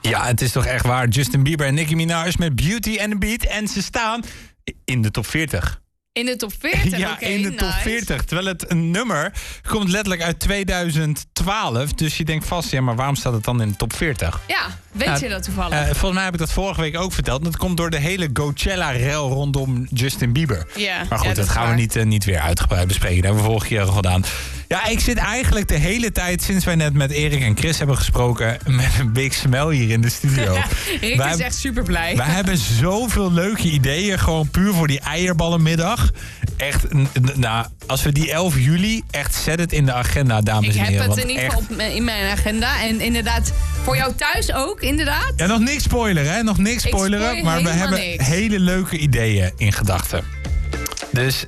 Ja, het is toch echt waar. Justin Bieber en Nicki Minaj met Beauty and the Beat. En ze staan in de top 40. In de top 40? Ja, in de top 40. Terwijl het een nummer komt letterlijk uit 2012. Dus je denkt vast, ja, maar waarom staat het dan in de top 40? Ja, weet je dat toevallig? Volgens mij heb ik dat vorige week ook verteld. Dat komt door de hele Coachella-rel rondom Justin Bieber. Ja, maar goed, dat gaan we niet weer uitgebreid bespreken. Dat hebben we vorige keer al gedaan. Ja, ik zit eigenlijk de hele tijd, sinds wij net met Erik en Chris hebben gesproken, met een big smell hier in de studio. Ja, Rick is echt super blij. Wij hebben zoveel leuke ideeën, gewoon puur voor die eierballenmiddag. Echt, nou, als we die 11 juli, echt zet het in de agenda, dames en heren. Ik heb het in ieder geval in mijn agenda. En inderdaad, voor jou thuis ook, inderdaad. Ja, nog niks spoileren, hè? Nog niks spoileren. Maar we hebben hele leuke ideeden in gedachten. Dus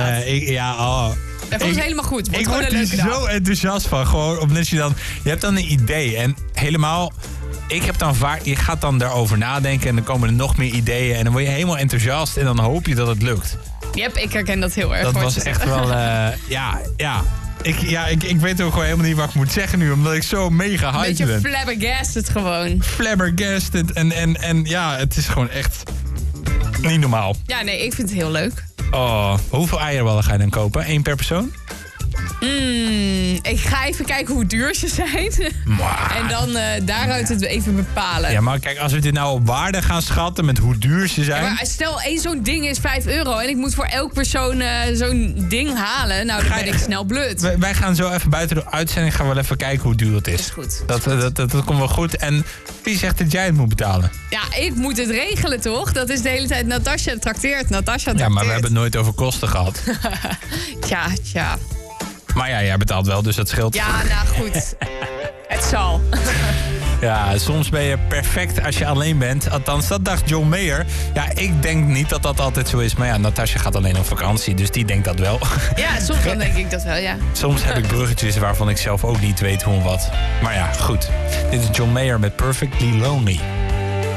Dat komt helemaal goed. Ik word er zo enthousiast van. Gewoon omdat je hebt dan een idee. En helemaal, je gaat dan daarover nadenken. En dan komen er nog meer ideeën. En dan word je helemaal enthousiast. En dan hoop je dat het lukt. Yep, ik herken dat heel erg. Dat was echt wel, Ik weet ook gewoon helemaal niet wat ik moet zeggen nu. Omdat ik zo mega hyped ben. Een beetje flabbergasted gewoon. Flabbergasted. En ja, het is gewoon echt niet normaal. Ja, nee, ik vind het heel leuk. Oh, hoeveel eierballen ga je dan kopen? 1 per persoon? Ik ga even kijken hoe duur ze zijn. En dan daaruit het even bepalen. Ja, maar kijk, als we dit nou op waarde gaan schatten met hoe duur ze zijn. Ja, maar stel, zo'n ding is €5 en ik moet voor elk persoon zo'n ding halen. Nou, dan ben ik snel blut. Wij gaan zo even buiten de uitzending gaan wel even kijken hoe duur het is. Is goed. Dat komt wel goed. En wie zegt dat jij het moet betalen? Ja, ik moet het regelen, toch? Dat is de hele tijd Natasja trakteert. Ja, maar we hebben het nooit over kosten gehad. Tja. Maar ja, jij betaalt wel, dus dat scheelt. Ja, nou goed. Het zal. Ja, soms ben je perfect als je alleen bent. Althans, dat dacht John Mayer. Ja, ik denk niet dat dat altijd zo is. Maar ja, Natasja gaat alleen op vakantie, dus die denkt dat wel. Ja, soms dan denk ik dat wel, ja. Soms heb ik bruggetjes waarvan ik zelf ook niet weet hoe en wat. Maar ja, goed. Dit is John Mayer met Perfectly Lonely.